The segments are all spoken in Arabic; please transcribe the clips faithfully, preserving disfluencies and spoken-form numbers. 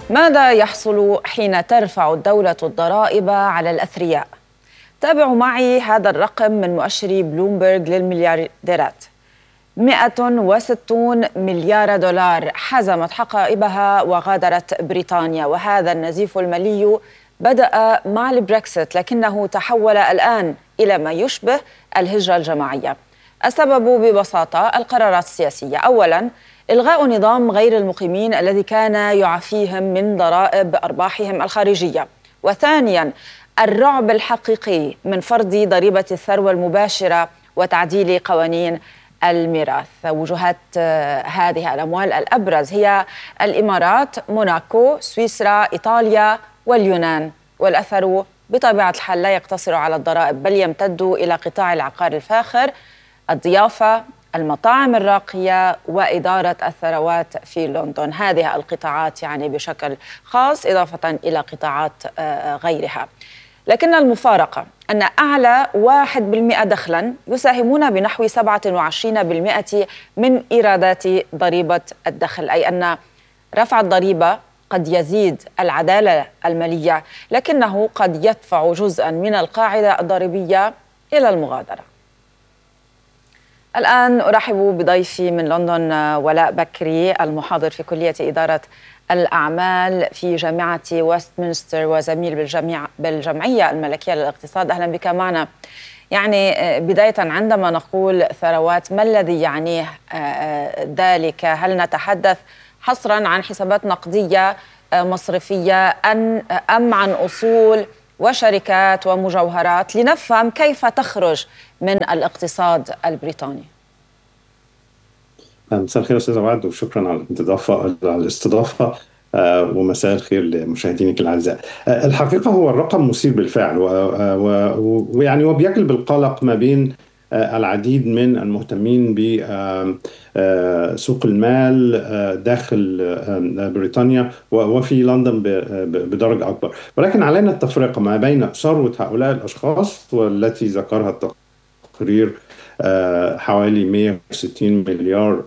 ماذا يحصل حين ترفع الدولة الضرائب على الأثرياء؟ تابعوا معي هذا الرقم من مؤشر بلومبرغ للمليارديرات. مئة وستون مليار دولار حزمت حقائبها وغادرت بريطانيا، وهذا النزيف المالي بدأ مع البريكسيت لكنه تحول الآن إلى ما يشبه الهجرة الجماعية. السبب ببساطة القرارات السياسية. أولاً، إلغاء نظام غير المقيمين الذي كان يعفيهم من ضرائب أرباحهم الخارجية. وثانياً، الرعب الحقيقي من فرض ضريبة الثروة المباشرة وتعديل قوانين الميراث. وجهات هذه الأموال الأبرز هي الإمارات، موناكو، سويسرا، إيطاليا واليونان. والأثر بطبيعة الحال لا يقتصر على الضرائب، بل يمتد إلى قطاع العقار الفاخر، الضيافة، المطاعم الراقية وإدارة الثروات في لندن. هذه القطاعات يعني بشكل خاص، إضافة إلى قطاعات غيرها. لكن المفارقة أن أعلى واحد بالمئة دخلاً يساهمون بنحو سبعة وعشرين بالمئة من إيرادات ضريبة الدخل، أي أن رفع الضريبة قد يزيد العدالة المالية، لكنه قد يدفع جزءاً من القاعدة الضريبية إلى المغادرة. الآن أرحب بضيفي من لندن ولاء بكري، المحاضر في كلية إدارة الأعمال في جامعة ويستمنستر وزميل بالجميع بالجمعية الملكية للاقتصاد. أهلا بك معنا. يعني بداية، عندما نقول ثروات ما الذي يعنيه ذلك؟ هل نتحدث حصرا عن حسابات نقدية مصرفية أم عن أصول وشركات ومجوهرات، لنفهم كيف تخرج من الاقتصاد البريطاني؟ مساء الخير أستاذ وعد، وشكرا على الاستضافة على الاستضافة ومساء الخير لمشاهدينك الأعزاء. الحقيقة هو الرقم مثير بالفعل، ويعني وبيجلب القلق ما بين العديد من المهتمين بسوق المال داخل بريطانيا وفي لندن بدرجة أكبر. ولكن علينا التفرقة ما بين ثروة هؤلاء الأشخاص والتي ذكرها التقرير حوالي مئة وستين مليار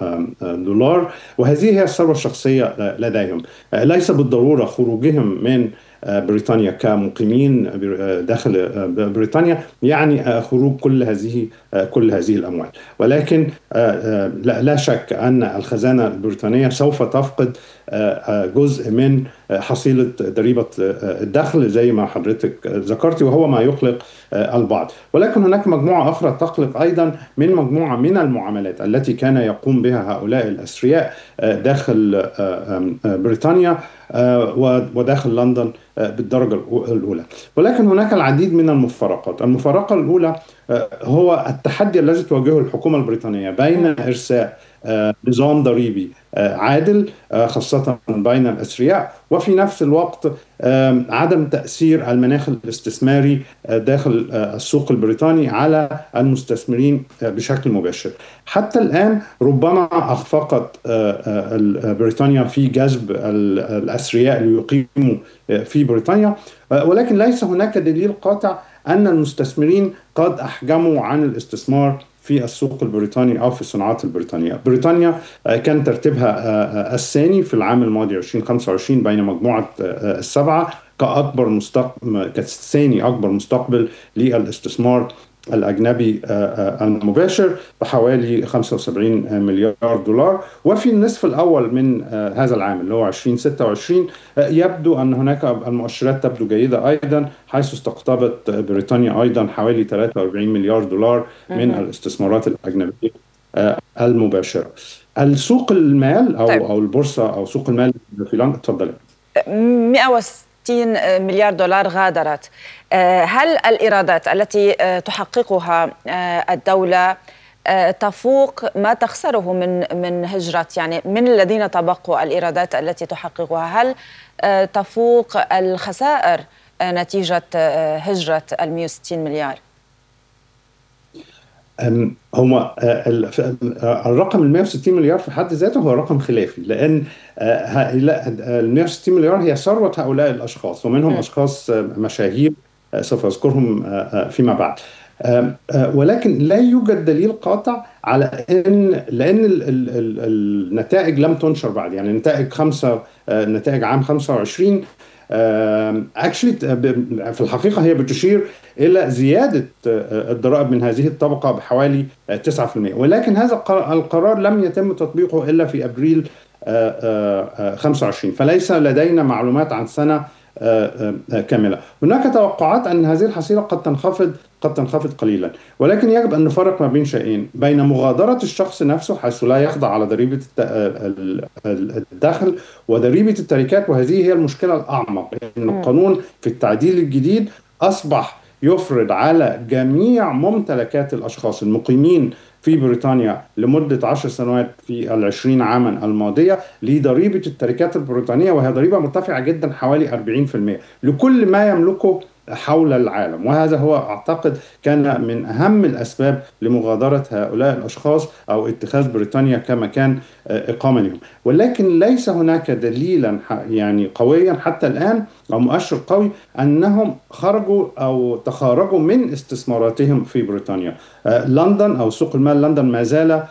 دولار، وهذه هي الثروة الشخصية لديهم. ليس بالضرورة خروجهم من بريطانيا كمقيمين داخل بريطانيا يعني خروج كل هذه كل هذه الأموال، ولكن لا شك أن الخزانة البريطانية سوف تفقد جزء من حصيلة ضريبة الدخل زي ما حضرتك ذكرتي، وهو ما يقلق البعض. ولكن هناك مجموعة أخرى تقلق أيضا من مجموعة من المعاملات التي كان يقوم بها هؤلاء الأثرياء داخل بريطانيا وداخل لندن بالدرجة الأولى. ولكن هناك العديد من المفارقات. المفارقة الأولى هو التحدي الذي تواجهه الحكومة البريطانية بين إرساء نظام ضريبي عادل خاصة بين الأثرياء، وفي نفس الوقت عدم تأثير المناخ الاستثماري داخل السوق البريطاني على المستثمرين بشكل مباشر. حتى الآن ربما أخفقت بريطانيا في جذب الأثرياء ليقيموا في بريطانيا، ولكن ليس هناك دليل قاطع أن المستثمرين قد أحجموا عن الاستثمار في السوق البريطاني أو في الصناعات البريطانية. بريطانيا كان ترتيبها الثاني في العام الماضي ألفين وخمسة وعشرين بين مجموعة السبعة كأكبر مستقبل كثاني أكبر مستقبل للاستثمار الأجنبي المباشر بحوالي خمسة وسبعين مليار دولار. وفي النصف الأول من هذا العام اللي هو ألفين وستة وعشرين يبدو أن هناك المؤشرات تبدو جيدة أيضا، حيث استقطبت بريطانيا أيضا حوالي ثلاثة وأربعين مليار دولار من الاستثمارات الأجنبية المباشرة. السوق المال أو طيب. أو البورصة أو سوق المال في لندن. تفضل. مئة وستين مليار دولار غادرت. هل الإيرادات التي تحققها الدولة تفوق ما تخسره من من هجرة، يعني من الذين تبقوا الإيرادات التي تحققها، هل تفوق الخسائر نتيجة هجرة المئة وستين مليار؟ هو الرقم ال مئة وستين مليار في حد ذاته هو رقم خلافي، لأن ال مئة وستين مليار هي ثروة هؤلاء الأشخاص، ومنهم م. أشخاص مشاهير سوف أذكرهم فيما بعد. ولكن لا يوجد دليل قاطع على ان لان ال ال ال النتائج لم تنشر بعد، يعني نتائج خمسة نتائج عام خمسة وعشرين اكشلي في الحقيقه هي بتشير الى زياده الضرائب من هذه الطبقه بحوالي تسعة في المئة، ولكن هذا القرار لم يتم تطبيقه الا في ابريل خمسة وعشرين، فليس لدينا معلومات عن سنه كامله. هناك توقعات ان هذه الحصيله قد تنخفض قد تنخفض قليلا، ولكن يجب ان نفرق ما بين شيئين: بين مغادره الشخص نفسه حيث لا يخضع على ضريبه الدخل وضريبه التركات، وهذه هي المشكله الاعمق، ان القانون في التعديل الجديد اصبح يفرض على جميع ممتلكات الاشخاص المقيمين في بريطانيا لمدة عشر سنوات في العشرين عاما الماضية لضريبة التركات البريطانية، وهي ضريبة مرتفعة جدا حوالي أربعين في المئة لكل ما يملكه حول العالم. وهذا هو أعتقد كان من أهم الأسباب لمغادرة هؤلاء الأشخاص أو اتخاذ بريطانيا كمكان إقامة لهم. ولكن ليس هناك دليلا يعني قويا حتى الآن أو مؤشر قوي أنهم خرجوا أو تخارجوا من استثماراتهم في بريطانيا. لندن أو سوق المال لندن ما زال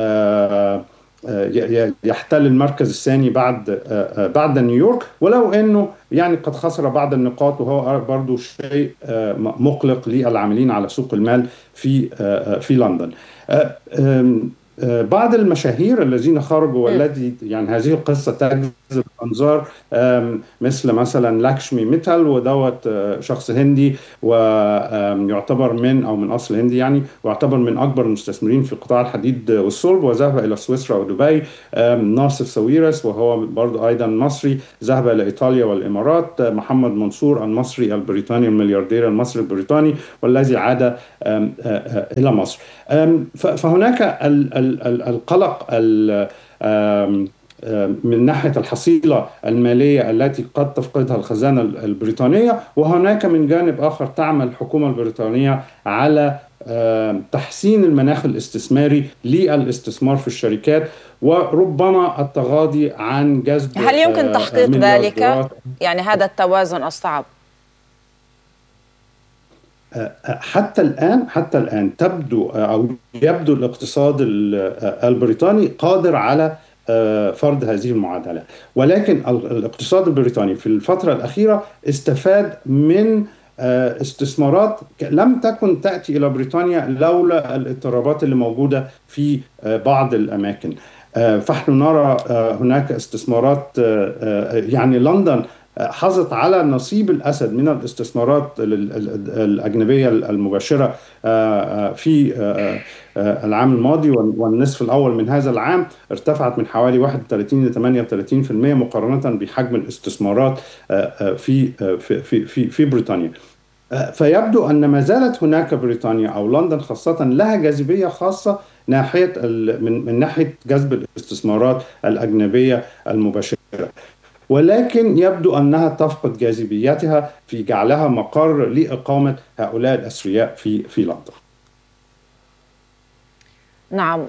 يحتل المركز الثاني بعد بعد نيويورك، ولو انه يعني قد خسر بعض النقاط، وهو برضو شيء مقلق للعاملين على سوق المال في في لندن. بعض المشاهير الذين خرجوا والذي يعني هذه القصة تجذب أنظار مثل مثلا لاكشمي ميتال، ودوت شخص هندي ويعتبر من أو من أصل هندي يعني، ويعتبر من أكبر المستثمرين في قطاع الحديد والصلب، وذهب إلى سويسرا ودبي. ناصف ساويرس وهو برضو أيضا مصري ذهب إلى إيطاليا والإمارات. محمد منصور المصري البريطاني الملياردير المصري البريطاني والذي عاد إلى مصر. فهناك القلق من ناحية الحصيلة المالية التي قد تفقدها الخزانة البريطانية، وهناك من جانب آخر تعمل الحكومة البريطانية على تحسين المناخ الاستثماري للاستثمار في الشركات، وربما التغاضي عن جذب. هل يمكن تحقيق ذلك؟ يعني هذا التوازن الصعب حتى الآن حتى الآن تبدو أو يبدو الاقتصاد البريطاني قادر على فرض هذه المعادلة، ولكن الاقتصاد البريطاني في الفترة الأخيرة استفاد من استثمارات لم تكن تأتي إلى بريطانيا لولا الاضطرابات اللي موجودة في بعض الأماكن. فنحن نرى هناك استثمارات، يعني لندن حظت على نصيب الأسد من الاستثمارات الأجنبية المباشرة في العام الماضي، والنصف الأول من هذا العام ارتفعت من حوالي واحد وثلاثين إلى ثمانية وثلاثين بالمئة مقارنة بحجم الاستثمارات في في في في بريطانيا. فيبدو أن ما زالت هناك بريطانيا أو لندن خاصة لها جاذبية خاصة ناحية من من ناحية جذب الاستثمارات الأجنبية المباشرة، ولكن يبدو أنها تفقد جاذبيتها في جعلها مقر لإقامة هؤلاء الأثرياء في في لندن. نعم.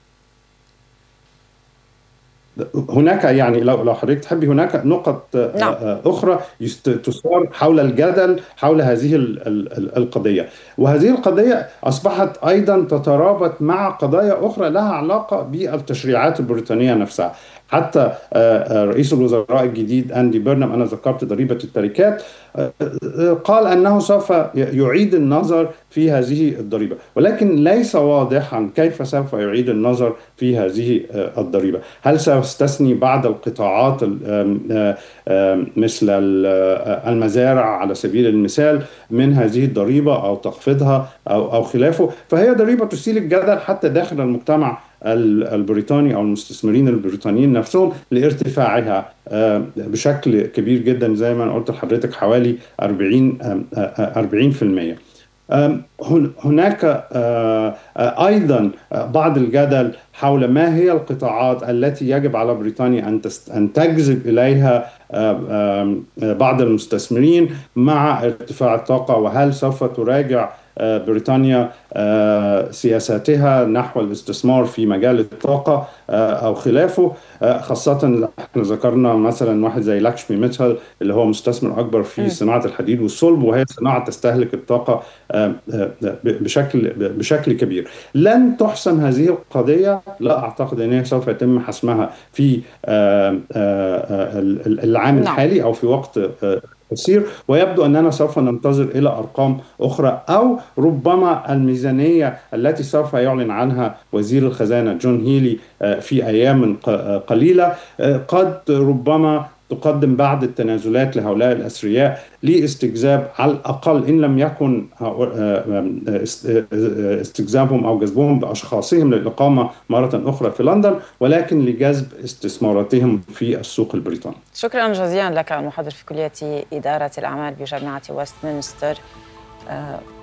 هناك يعني لو لو حضرتك تحبي هناك نقط نعم. أخرى تثار حول الجدل حول هذه القضية، وهذه القضية أصبحت أيضا تترابط مع قضايا أخرى لها علاقة بالتشريعات البريطانية نفسها. حتى رئيس الوزراء الجديد أندي بيرنام، أنا ذكرت ضريبة التركات، قال أنه سوف يعيد النظر في هذه الضريبة، ولكن ليس واضحا كيف سوف يعيد النظر في هذه الضريبة. هل سيستثني بعض القطاعات مثل المزارع على سبيل المثال من هذه الضريبة أو تخفيضها أو أو خلافه؟ فهي ضريبة تثير الجدل حتى داخل المجتمع البريطاني أو المستثمرين البريطانيين نفسهم لارتفاعها بشكل كبير جدا، زي ما قلت لحضرتك حوالي أربعين بالمئة. هناك أيضا بعض الجدل حول ما هي القطاعات التي يجب على بريطانيا أن تجذب إليها بعض المستثمرين مع ارتفاع الطاقة، وهل سوف تراجع بريطانيا سياساتها نحو الاستثمار في مجال الطاقة أو خلافه، خاصة احنا ذكرنا مثلا واحد زي لاكشمي ميتال اللي هو مستثمر أكبر في م. صناعة الحديد والصلب، وهي صناعة تستهلك الطاقة بشكل بشكل كبير. لن تحسم هذه القضية، لا أعتقد أنها سوف يتم حسمها في العام نعم. الحالي أو في وقت قصير، ويبدو أننا سوف ننتظر إلى أرقام أخرى، أو ربما الميزانية التي سوف يعلن عنها وزير الخزانة جون هيلي في أيام قليلة قد ربما تقدم بعض التنازلات لهؤلاء الأثرياء لاستجذاب على الأقل، إن لم يكن استجذابهم أو جذبهم بأشخاصهم للإقامة مرة أخرى في لندن، ولكن لجذب استثماراتهم في السوق البريطاني. شكرا جزيلا لك المحاضر في كلية إدارة الأعمال بجامعة ويستمنستر.